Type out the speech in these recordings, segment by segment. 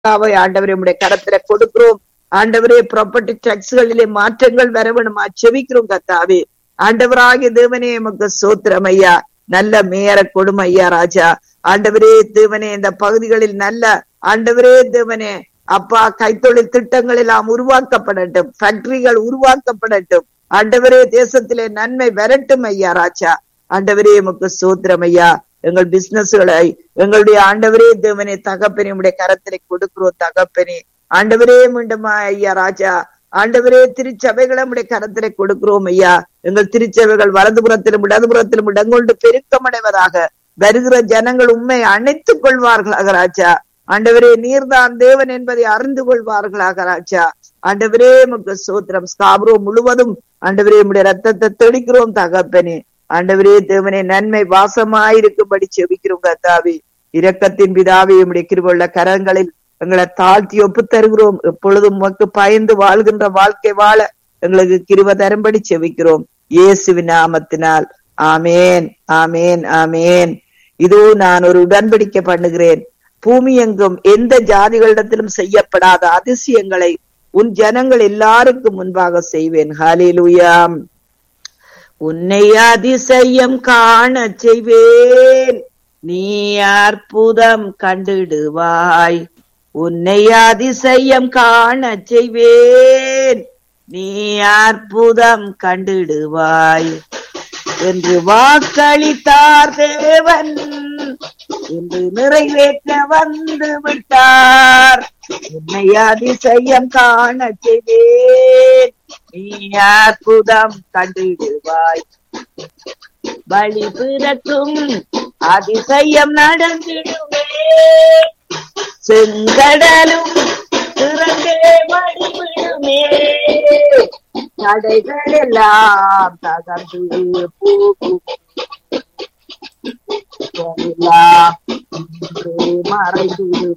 ஆண்டவரே உம்முடைய கரத்துல கொடுக்கிறோம். ஆண்டவரே ப்ராப்பர்ட்டி டாக்ஸ்களிலே மாற்றங்கள் வர வேணுமா செபிக்கிறோம் கர்த்தாவே. ஆண்டவராகிய தேவனே எமக்கு ஸ்தோத்திரம் ஐயா. நல்ல மேயர கொடுமை ஐயா ராஜா. ஆண்டவரே தேவனே இந்த பகுதிகளில் நல்ல ஆண்டவரே தேவனே அப்பா கைத்தொழில் திட்டங்கள் எல்லாம் உருவாக்கப்படட்டும், ஃபேக்டரிகள் உருவாக்கப்படட்டும். ஆண்டவரே தேசத்திலே நன்மை வரட்டும் ஐயா ராஜா. ஆண்டவரே எமக்கு ஸ்தோத்திரம் ஐயா. எங்கள் பிசினஸ்களை எங்களுடைய ஆண்டவரே தேவனே தகப்பனே உடைய கரத்திலே கொடுக்கிறோம் தகப்பனே. ஆண்டவரே மீண்டும் ஐயா ராஜா. ஆண்டவரே திருச்சபைகளை உடைய கரத்திலே கொடுக்கிறோம் ஐயா. எங்கள் திருச்சபைகள் வலதுபுறத்திலும் இடதுபுறத்திலும் இடங்கொண்டு பெருக்கமடைவதாக. வருகிற ஜனங்கள் உண்மை அணைத்துக் கொள்வார்களாக ராஜா. ஆண்டவரே நீர்தான் தேவன் என்பதை அறிந்து கொள்வார்களாக ராஜா. ஆண்டவரே உமக்கு ஸ்தோத்திரம். ஸ்காப்ரோ முழுவதும் ஆண்டவரே உம்முடைய ரத்தத்தை தெளிக்கிறோம் தகப்பனே. ஆண்டவரே தேவனே நன்மை வாசமாயிருக்கும்படி செபிக்கிறோம் கர்த்தாவே. இரக்கத்தின் பிதாவே உம்முடைய கிருபையுள்ள கரங்களில் எங்களை தாழ்த்தி ஒப்பு தருகிறோம். எப்பொழுதும் உமக்கு பயந்து வாழ்கின்ற வாழ்க்கை வாழ எங்களுக்கு கிருபை தரும்படி செபிக்கிறோம் இயேசுவின் நாமத்தினால். ஆமேன், ஆமேன், ஆமேன். இதோ நான் ஒரு உடன்படிக்கை பண்ணுகிறேன். பூமி எங்கும் எந்த ஜாதிகளிடத்திலும் செய்யப்படாத அதிசயங்களை உன் ஜனங்கள் எல்லாருக்கும் முன்பாக செய்வேன். ஹல்லேலூயா. உன்னை அதிசயம் காண செய்வேன், நீ அற்புதம் கண்டிடுவாய். உன்னை அதிசயம் காண செய்வேன், நீ அற்புதம் கண்டிடுவாய் என்று வாக்களித்தார் தேவன். என்று நிறைவேற்ற வந்து விட்டார். உன்னை அதிசயம் காண செய்வேன், நீ அற்புதம் கண்டிடுவாய். பலி பிறக்கும் அதிசயம் நடந்திடுவே, செங்கடலும் திறந்தே வழிவிடுமே. தடைகள் எல்லாம் தகர்ந்து போகும், மறைந்திடும்.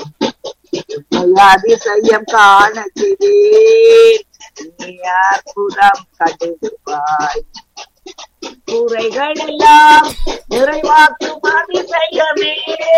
அதிசயம் காண செய்வேன், நீ அற்புதம் கண்டிடுவாய். குறைகள் எல்லாம் நிறைவாக்கும் அதிசயமே.